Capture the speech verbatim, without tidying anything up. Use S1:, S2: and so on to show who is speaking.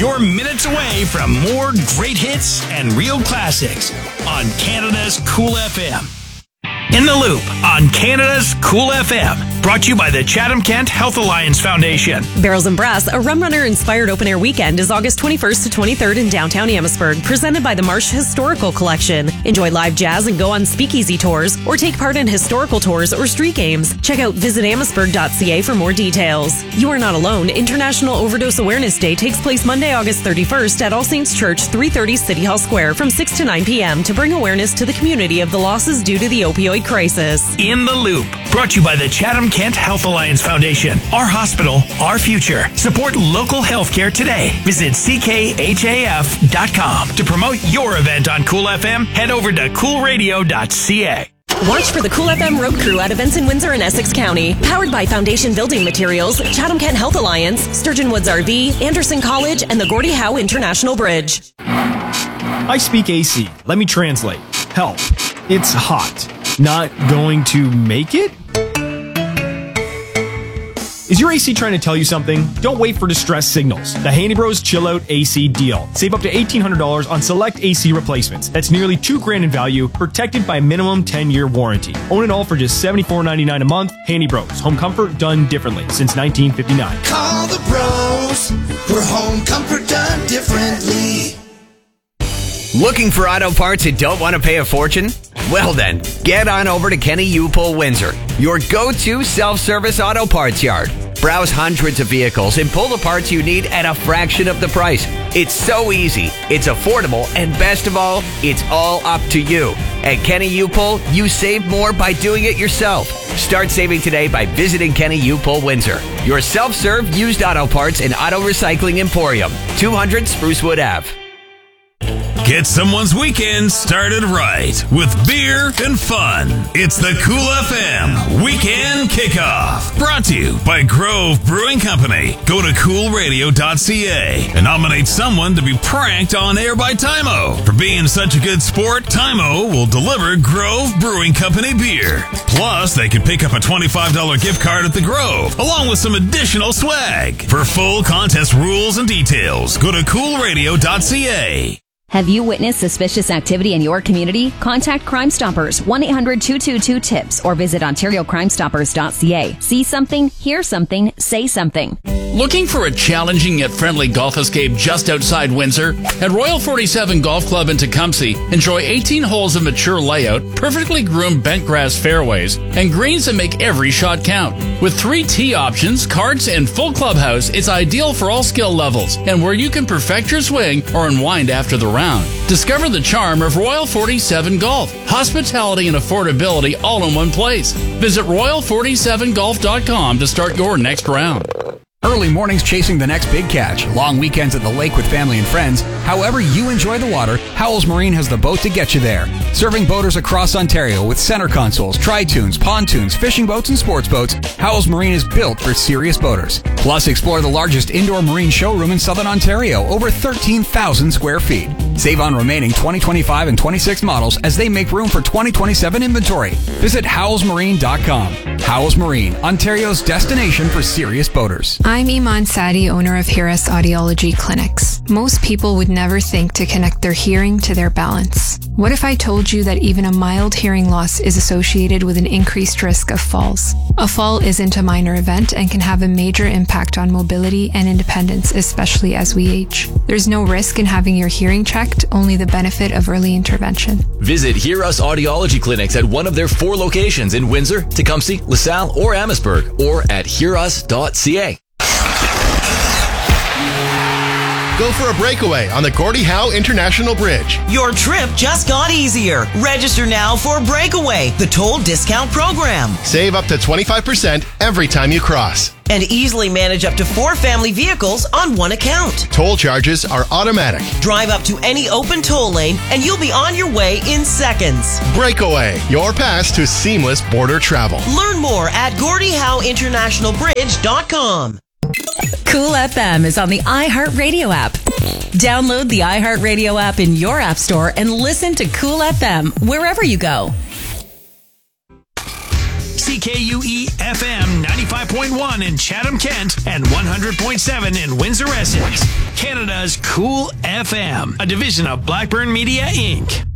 S1: You're minutes away from more great hits and real classics on Canada's Cool F M. In the Loop on Canada's Cool F M. Brought to you by the Chatham-Kent Health Alliance Foundation.
S2: Barrels and Brass, a Rum Runner-inspired open-air weekend, is August twenty-first to twenty-third in downtown Amherstburg, presented by the Marsh Historical Collection. Enjoy live jazz and go on speakeasy tours, or take part in historical tours or street games. Check out visit amherstburg dot c a for more details. You are not alone. International Overdose Awareness Day takes place Monday, August thirty-first at All Saints Church, three thirty City Hall Square from six to nine p.m. to bring awareness to the community of the losses due to the opioid crisis.
S1: In the Loop, brought to you by the Chatham-Kent Health Alliance Foundation. Our hospital, our future. Support local healthcare today. Visit c k h a f dot com. To promote your event on Cool F M, head over to cool radio dot c a.
S2: Watch for the Cool F M Road Crew at events in Windsor and Essex County. Powered by Foundation Building Materials, Chatham-Kent Health Alliance, Sturgeon Woods R V, Anderson College, and the Gordie Howe International Bridge.
S3: I speak A C. Let me translate. Help. It's hot. Not going to make it? Is your A C trying to tell you something? Don't wait for distress signals. The Handy Bros Chill Out A C deal. Save up to eighteen hundred dollars on select A C replacements. That's nearly two grand in value, protected by minimum ten-year warranty. Own it all for just seventy-four ninety-nine a month. Handy Bros. Home comfort done differently since nineteen fifty-nine.
S4: Call the pros for home comfort done differently.
S5: Looking for auto parts and don't want to pay a fortune? Well then, get on over to Kenny U-Pull Windsor, your go-to self-service auto parts yard. Browse hundreds of vehicles and pull the parts you need at a fraction of the price. It's so easy, it's affordable, and best of all, it's all up to you. At Kenny U-Pull, you save more by doing it yourself. Start saving today by visiting Kenny U-Pull Windsor, your self-serve used auto parts and auto recycling emporium, two hundred Sprucewood Avenue.
S6: Get someone's weekend started right with beer and fun. It's the Cool F M Weekend Kickoff. Brought to you by Grove Brewing Company. Go to cool radio dot c a and nominate someone to be pranked on air by Tymo. For being such a good sport, Tymo will deliver Grove Brewing Company beer. Plus, they can pick up a twenty-five dollars gift card at the Grove, along with some additional swag. For full contest rules and details, go to cool radio dot c a.
S7: Have you witnessed suspicious activity in your community? Contact Crime Stoppers, one eight hundred two two two TIPS, or visit ontario crime stoppers dot c a. See something, hear something, say something.
S8: Looking for a challenging yet friendly golf escape just outside Windsor? At Royal forty-seven Golf Club in Tecumseh, enjoy eighteen holes of mature layout, perfectly groomed bent grass fairways, and greens that make every shot count. With three tee options, carts, and full clubhouse, it's ideal for all skill levels, and where you can perfect your swing or unwind after the round. Discover the charm of Royal forty-seven Golf. Hospitality and affordability all in one place. Visit royal forty-seven golf dot com to start your next round.
S9: Early mornings chasing the next big catch, long weekends at the lake with family and friends. However you enjoy the water, Howells Marine has the boat to get you there. Serving boaters across Ontario with center consoles, tri-tunes, pontoons, fishing boats, and sports boats, Howells Marine is built for serious boaters. Plus, explore the largest indoor marine showroom in Southern Ontario, over thirteen thousand square feet. Save on remaining twenty twenty-five and twenty-six models as they make room for twenty twenty-seven inventory. Visit howells marine dot com. Howells Marine, Ontario's destination for serious boaters.
S10: I'm Iman Sadi, owner of Hiras Audiology Clinics. Most people would never think to connect their hearing to their balance. What if I told you that even a mild hearing loss is associated with an increased risk of falls? A fall isn't a minor event and can have a major impact on mobility and independence, especially as we age. There's no risk in having your hearing checked, only the benefit of early intervention.
S11: Visit Hiras Audiology Clinics at one of their four locations in Windsor, Tecumseh, LaSalle, or Amherstburg, or at hiras dot c a.
S12: Go for a breakaway on the Gordie Howe International Bridge.
S13: Your trip just got easier. Register now for Breakaway, the toll discount program.
S12: Save up to twenty-five percent every time you cross.
S13: And easily manage up to four family vehicles on one account.
S12: Toll charges are automatic.
S13: Drive up to any open toll lane and you'll be on your way in seconds.
S12: Breakaway, your pass to seamless border travel.
S13: Learn more at gordie howe international bridge dot com.
S2: Cool F M is on the iHeartRadio app. Download the iHeartRadio app in your app store and listen to Cool F M wherever you go.
S1: C K U E F M ninety-five point one in Chatham-Kent and one hundred point seven in Windsor, Essex. Canada's Cool F M, a division of Blackburn Media, Incorporated.